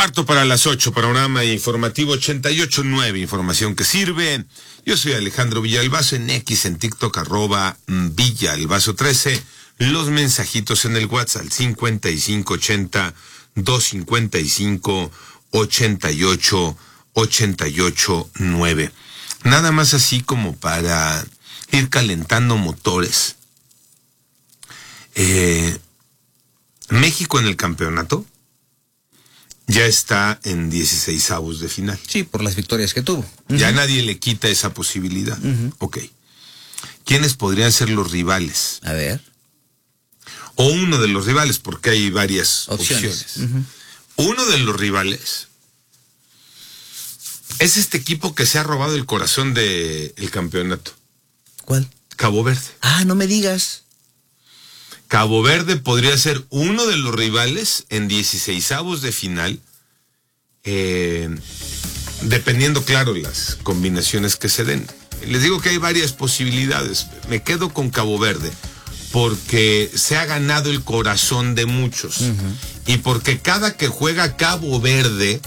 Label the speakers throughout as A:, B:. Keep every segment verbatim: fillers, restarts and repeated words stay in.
A: Cuarto para las ocho, panorama informativo ochenta y ocho punto nueve, información que sirve. Yo soy Alejandro Villalbazo, en X, en TikTok, arroba Villalbazo trece. Los mensajitos en el WhatsApp al cincuenta y cinco ochenta, doscientos cincuenta y cinco, ochenta y ocho, ochenta y ocho nueve. Nada más así como para ir calentando motores. Eh, México en el campeonato ya está en dieciseisavos de final.
B: Sí, por las victorias que tuvo. Uh-huh.
A: Ya nadie le quita esa posibilidad. Uh-huh. Ok. ¿Quiénes podrían ser los rivales?
B: A ver.
A: O uno de los rivales, porque hay varias opciones. opciones. Uh-huh. Uno de los rivales es este equipo que se ha robado el corazón del campeonato.
B: ¿Cuál?
A: Cabo Verde.
B: Ah, no me digas.
A: Cabo Verde podría ser uno de los rivales en dieciseisavos de final, eh, dependiendo, claro, las combinaciones que se den. Les digo que hay varias posibilidades. Me quedo con Cabo Verde porque se ha ganado el corazón de muchos. Uh-huh. Y porque cada que juega Cabo Verde,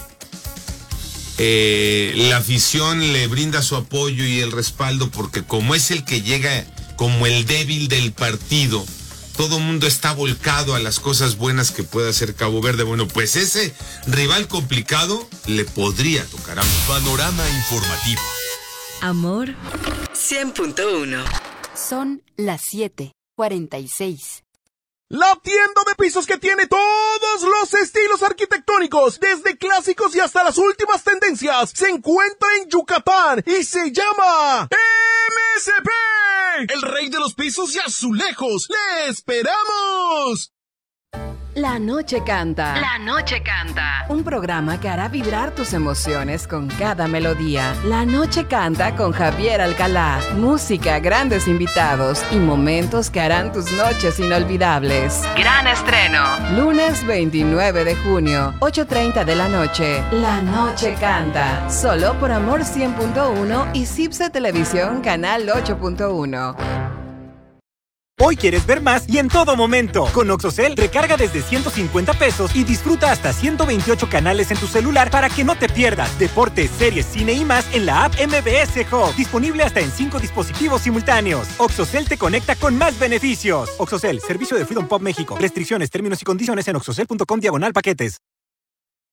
A: eh, la afición le brinda su apoyo y el respaldo, porque como es el que llega como el débil del partido, todo el mundo está volcado a las cosas buenas que puede hacer Cabo Verde. Bueno, pues ese rival complicado le podría tocar a mí.
C: Panorama informativo.
D: Amor cien punto uno.
E: Son las siete cuarenta y seis.
F: La tienda de pisos que tiene todos los estilos arquitectónicos, desde clásicos y hasta las últimas tendencias, se encuentra en Yucatán y se llama M S P, el rey de los pisos y azulejos. ¡Le esperamos!
G: La Noche Canta.
D: La Noche Canta.
G: Un programa que hará vibrar tus emociones con cada melodía. La Noche Canta con Javier Alcalá. Música, grandes invitados y momentos que harán tus noches inolvidables.
D: Gran estreno.
G: Lunes veintinueve de junio, ocho treinta de la noche. La Noche Canta. Solo por Amor cien punto uno y Cipse Televisión Canal ocho punto uno.
H: Hoy quieres ver más y en todo momento. Con Oxocel, recarga desde ciento cincuenta pesos y disfruta hasta ciento veintiocho canales en tu celular para que no te pierdas deportes, series, cine y más en la app M B S Hub. Disponible hasta en cinco dispositivos simultáneos. Oxocel te conecta con más beneficios. Oxocel, servicio de Freedom Pop México. Restricciones, términos y condiciones en oxocel punto com diagonal paquetes.